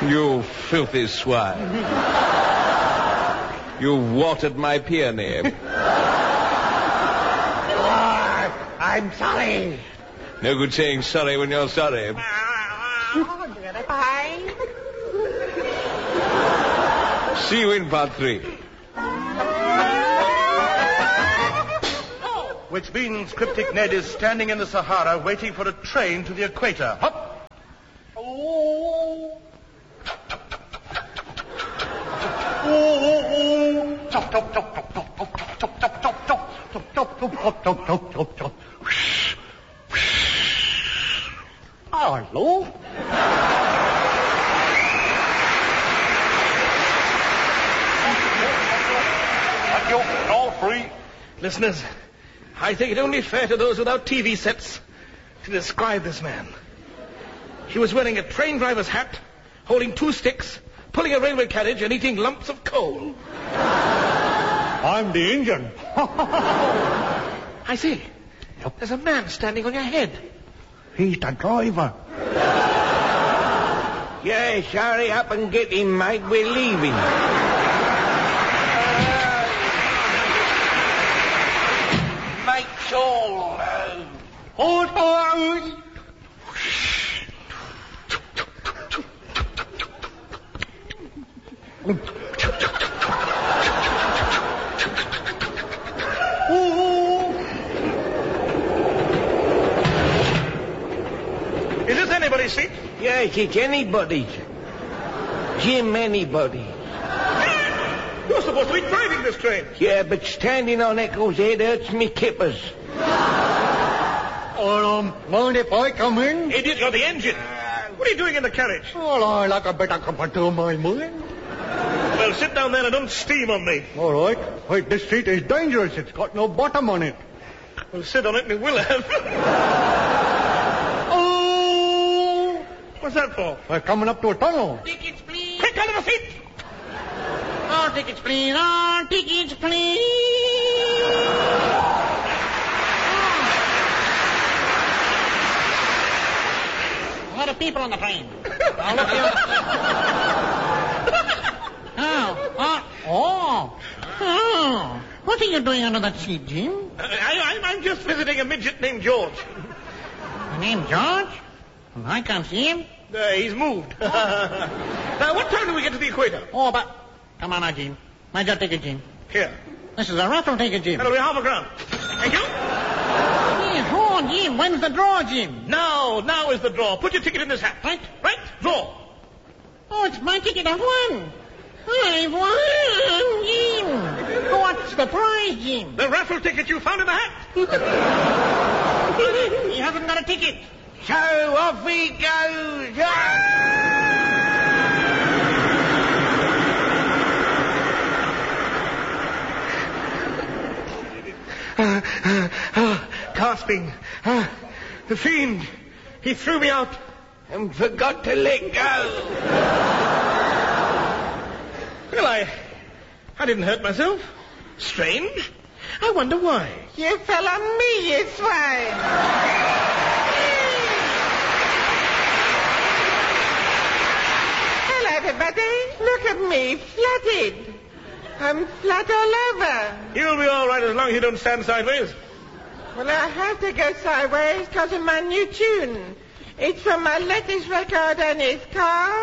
You filthy swine. You've watered my peony. I'm sorry. No good saying sorry when you're sorry. Bye. See you in part 3. Which means Cryptic Ned is standing in the Sahara waiting for a train to the equator. Hop! Oh! Chop, chop, chop, chop, chop, chop, chop, chop, chop, chop, chop, chop, chop, chop, chop, chop, chop. Hello? Thank you. All free. Listeners, I think it only fair to those without TV sets to describe this man. He was wearing a train driver's hat, holding 2 sticks, pulling a railway carriage and eating lumps of coal. I'm the engine. I see. There's a man standing on your head. He's the driver. Yes, hurry up and get him, mate. We're leaving. Mates all. Hold on. Is this anybody's seat? Yes, it's anybody's. Jim, anybody. You're supposed to be driving this train. Yeah, but standing on Eccles' head hurts me kippers. Mind if I come in? Idiot, you're the engine. What are you doing in the carriage? Well, I like a better cup of tea, my man. Well, sit down there and don't steam on me. All right. Wait, this seat is dangerous. It's got no bottom on it. Well, sit on it and it will have. Oh! What's that for? We're coming up to a tunnel. Tickets, please. Quick, out of the seat! All tickets, please. All tickets, please. A lot of people on the train. I'll look you. Oh. What are you doing under that seat, Jim? I'm just visiting a midget named George. Your name George? I can't see him. He's moved. Now, what time do we get to the equator? Oh, but... Come on now, Jim. Mind your ticket, Jim. Here. This is a raffle ticket, Jim. That'll be half a crown. Thank you. Yeah, hold on, Jim. When's the draw, Jim? Now is the draw. Put your ticket in this hat. Right? Draw. Oh, it's my ticket. I've won. I've won, Jim. What's the prize, Jim? The raffle ticket you found in the hat. He hasn't got a ticket. So off he goes. Gasping. The fiend. He threw me out. And forgot to let go. Well, I didn't hurt myself. Strange. I wonder why. You fell on me, you swine. Hello, everybody. Look at me, flooded. I'm flat all over. You'll be all right as long as you don't stand sideways. Well, I have to go sideways because of my new tune. It's from my latest record and it's called...